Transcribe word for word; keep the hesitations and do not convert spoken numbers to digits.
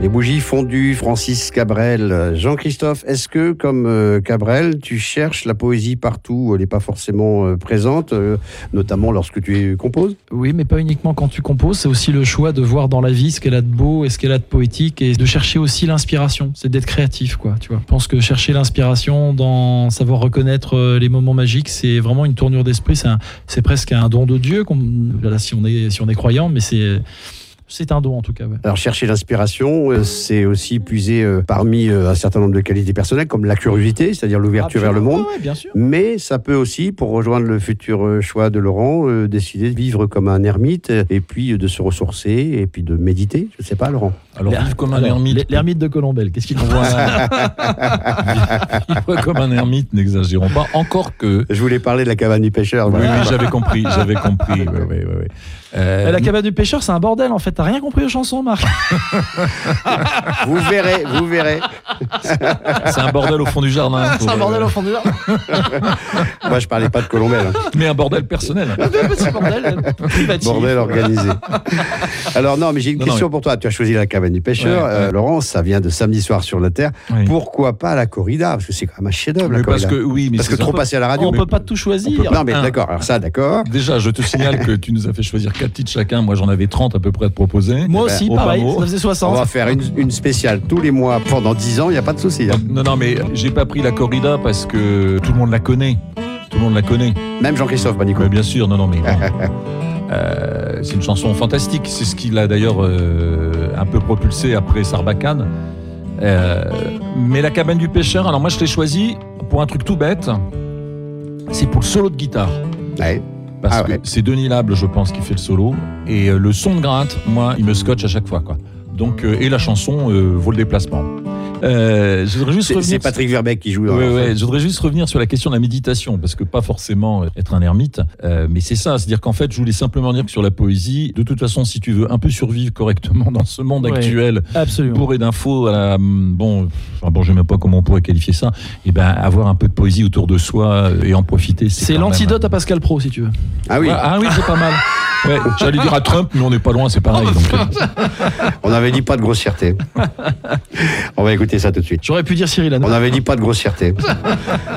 Les bougies fondues, Francis Cabrel. Jean-Christophe, est-ce que, comme euh, Cabrel, tu cherches la poésie partout où elle n'est pas forcément euh, présente, euh, notamment lorsque tu composes ? Oui, mais pas uniquement quand tu composes. C'est aussi le choix de voir dans la vie ce qu'elle a de beau et ce qu'elle a de poétique et de chercher aussi l'inspiration. C'est d'être créatif, quoi. Tu vois. Je pense que chercher l'inspiration dans savoir reconnaître les moments magiques, c'est vraiment une tournure d'esprit. C'est, un, c'est presque un don de Dieu, là, si on est, si on est croyant, mais c'est... C'est un don en tout cas. Ouais. Alors chercher l'inspiration, euh, c'est aussi puiser euh, parmi euh, un certain nombre de qualités personnelles comme la curiosité, c'est-à-dire l'ouverture Absolument, vers le monde. ouais, bien sûr. Mais ça peut aussi, pour rejoindre le futur euh, choix de Laurent, euh, décider de vivre comme un ermite euh, et puis euh, de se ressourcer et puis de méditer. Je ne sais pas, Laurent. Alors vivre comme un ermite. L'ermite de Colombelle, qu'est-ce qu'il en voit? Vivre comme un ermite, n'exagérons pas. Encore que. Je voulais parler de la cabane du pêcheur. Oui, Voilà. oui, j'avais compris, j'avais compris. Ouais, ouais, ouais, ouais. Euh, la cabane du pêcheur, c'est un bordel en fait. T'as rien compris aux chansons, Marc? Vous verrez, vous verrez. C'est un bordel au fond du jardin. C'est un bordel au fond du jardin. Moi, je parlais pas de Colombelle. Hein. Mais un bordel personnel. Un petit bordel privatif. Bordel organisé. Alors non, mais j'ai une non, question non, pour toi. Tu as choisi la cabane du pêcheur. Ouais, ouais. Euh, Laurent, ça vient de Samedi soir sur la Terre. Oui. Pourquoi pas la corrida? Parce que c'est quand même un chef-d'œuvre, la Mais parce corrida. que, oui, mais Parce que c'est ça. trop passé à la radio. On mais- peut pas tout choisir. on peut- Non, mais Un. d'accord. Alors ça, d'accord. Déjà, je te signale que tu nous as fait choisir quatre titres chacun. Moi, j'en avais trente à peu près à te proposer. Moi ben, aussi, au pareil, bas mot. ça faisait On soixante. va faire une, une spéciale tous les mois pendant dix ans. Il n'y a pas de souci. hein. Non, non, mais j'ai pas pris la corrida parce que tout le monde la connaît. Tout le monde la connaît. Même Jean-Christophe Banico. Mais bien sûr, non, non, mais. Euh, c'est une chanson fantastique. C'est ce qui l'a d'ailleurs euh, un peu propulsé après Sarbacane. Euh, mais la cabane du pêcheur, alors moi je l'ai choisi pour un truc tout bête. C'est pour le solo de guitare. Ouais. Parce Ah que ouais. c'est Denis Lable, je pense, qui fait le solo. Et euh, le son de gratte, moi, il me scotche à chaque fois, quoi. Donc, euh, et la chanson euh, vaut le déplacement. Euh, je voudrais juste C'est, revenir. c'est Patrick Verbeek qui joue. Dans Ouais, la- ouais, je voudrais juste revenir sur la question de la méditation, parce que pas forcément être un ermite, euh, mais c'est ça, c'est-à-dire qu'en fait, je voulais simplement dire que sur la poésie, de toute façon, si tu veux un peu survivre correctement dans ce monde Ouais. actuel, Absolument. bourré d'infos, à la, bon, enfin, bon, je ne sais même pas comment on pourrait qualifier ça, et ben avoir un peu de poésie autour de soi euh, et en profiter, c'est, C'est quand l'antidote même... à Pascal Pro, si tu veux. Ah oui. Ouais, ah oui, c'est pas mal. Ouais, j'allais dire à Trump, mais on n'est pas loin, c'est pareil. Donc, euh, On n'avait dit pas de grossièreté. On va écouter ça tout de suite. J'aurais pu dire Cyril Hanouna. On n'avait dit pas de grossièreté.